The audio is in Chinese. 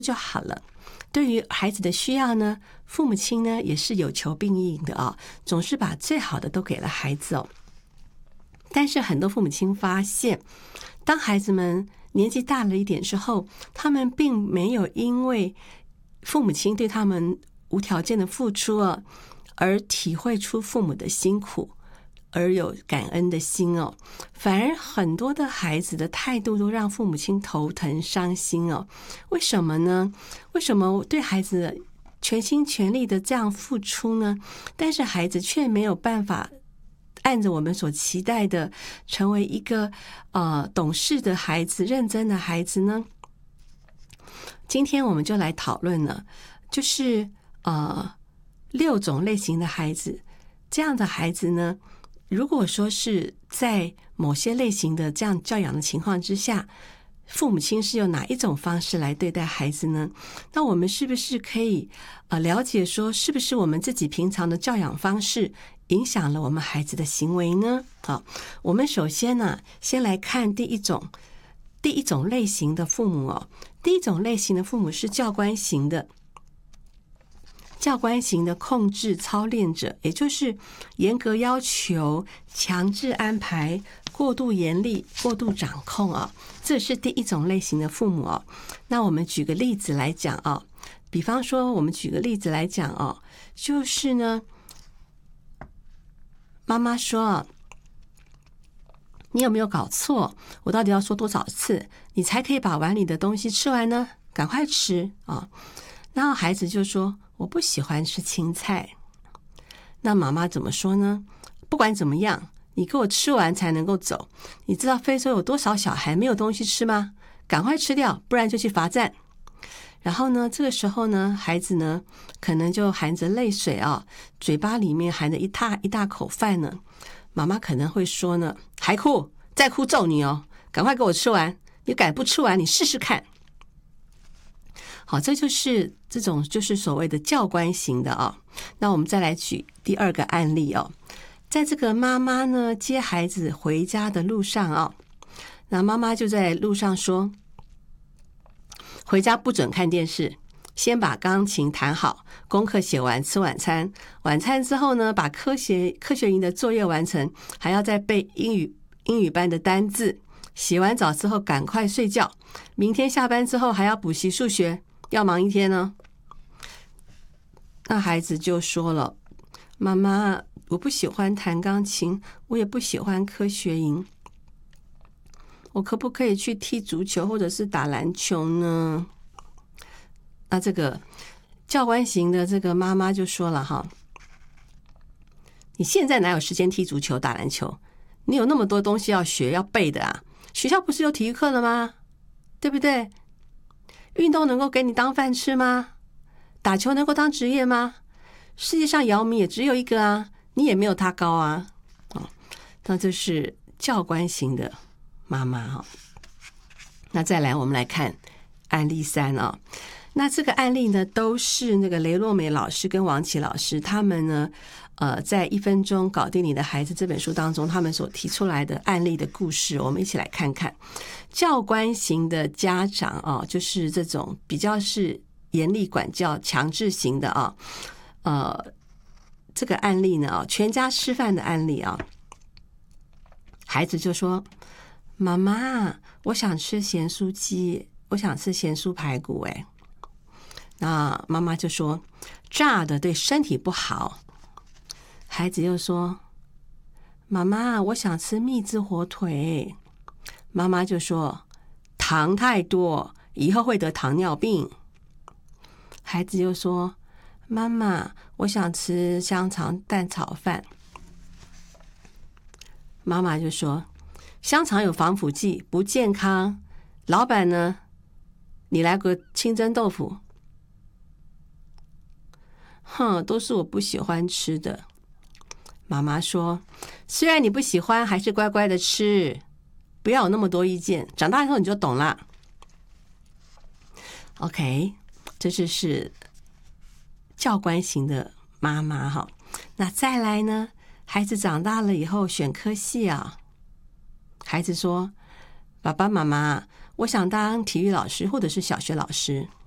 就好了。对于孩子的需要呢，父母亲呢也是有求必应的啊，总是把最好的都给了孩子哦。但是很多父母亲发现，当孩子们年纪大了一点之后，他们并没有因为父母亲对他们无条件的付出啊，而体会出父母的辛苦，而有感恩的心哦。反而很多的孩子的态度都让父母亲头疼伤心哦。为什么呢？为什么对孩子全心全力的这样付出呢？但是孩子却没有办法按着我们所期待的成为一个懂事的孩子、认真的孩子呢？今天我们就来讨论了，就是6种类型的孩子。这样的孩子呢，如果说是在某些类型的这样教养的情况之下，父母亲是用哪一种方式来对待孩子呢？那我们是不是可以了解说，是不是我们自己平常的教养方式影响了我们孩子的行为呢？好，我们首先呢，先来看第一种类型的父母哦。第一种类型的父母是教官型的控制操练者，也就是严格要求、强制安排、过度严厉、过度掌控啊，这是第一种类型的父母哦。那我们举个例子来讲哦，比方说我们举个例子来讲哦，就是呢，妈妈说，你有没有搞错？我到底要说多少次，你才可以把碗里的东西吃完呢？赶快吃啊！然后孩子就说，我不喜欢吃青菜。那妈妈怎么说呢？不管怎么样，你给我吃完才能够走。你知道非洲有多少小孩没有东西吃吗？赶快吃掉，不然就去罚站。然后呢，这个时候呢，孩子呢可能就含着泪水啊，嘴巴里面含着一大口饭呢。妈妈可能会说呢，还哭，再哭揍你哦，赶快给我吃完，你敢不吃完你试试看。好，这就是这种就是所谓的教官型的啊。那我们再来举第二个案例哦，在这个妈妈呢接孩子回家的路上啊，那妈妈就在路上说，回家不准看电视，先把钢琴弹好，功课写完，吃晚餐。晚餐之后呢，把科学营的作业完成，还要再背英语班的单字。洗完澡之后赶快睡觉，明天下班之后还要补习数学，要忙一天呢。那孩子就说了，妈妈，我不喜欢弹钢琴，我也不喜欢科学营，我可不可以去踢足球或者是打篮球呢？那这个教官型的这个妈妈就说了哈，你现在哪有时间踢足球打篮球？你有那么多东西要学要背的啊，学校不是有体育课了吗？对不对？运动能够给你当饭吃吗？打球能够当职业吗？世界上姚明也只有一个啊，你也没有他高啊。那这是教官型的妈妈哈。那再来我们来看案例3啊。那这个案例呢，都是那个雷洛美老师跟王琦老师他们呢，在1分钟搞定你的孩子这本书当中，他们所提出来的案例的故事，我们一起来看看。教官型的家长啊，就是这种比较是严厉管教、强制型的啊，这个案例呢，全家吃饭的案例啊，孩子就说：“妈妈，我想吃咸酥鸡，我想吃咸酥排骨。”那妈妈就说，炸的对身体不好。孩子又说，妈妈，我想吃蜜汁火腿。妈妈就说，糖太多，以后会得糖尿病。孩子又说，妈妈，我想吃香肠蛋炒饭。妈妈就说，香肠有防腐剂，不健康。老板呢，你来个清蒸豆腐。都是我不喜欢吃的。妈妈说，虽然你不喜欢，还是乖乖的吃，不要有那么多意见，长大以后你就懂了。OK， 这就是教官型的妈妈哈。那再来呢，孩子长大了以后选科系啊，孩子说，爸爸妈妈，我想当体育老师或者是小学老师。